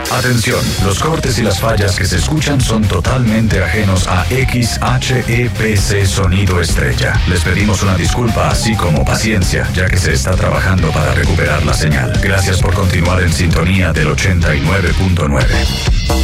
Atención, los cortes y las fallas que se escuchan son totalmente ajenos a XHEPC Sonido Estrella. Les pedimos una disculpa así como paciencia, ya que se está trabajando para recuperar la señal. Gracias por continuar en sintonía del 89.9.